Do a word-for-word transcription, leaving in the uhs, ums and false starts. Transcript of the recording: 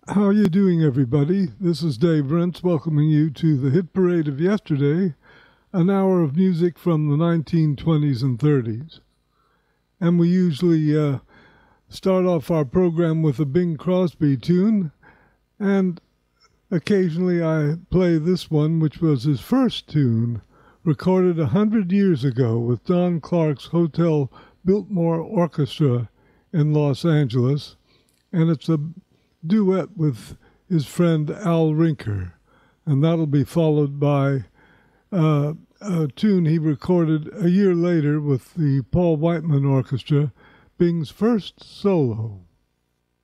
How are you doing, everybody? This is Dave Rentz welcoming you to the Hit Parade of Yesterday, an hour of music from the nineteen twenties and thirties. And we usually uh, start off our program with a Bing Crosby tune, and occasionally I play this one, which was his first tune, recorded a hundred years ago with Don Clark's Hotel Biltmore Orchestra in Los Angeles, and it's a duet with his friend Al Rinker, and that'll be followed by uh, a tune he recorded a year later with the Paul Whiteman Orchestra, Bing's first solo.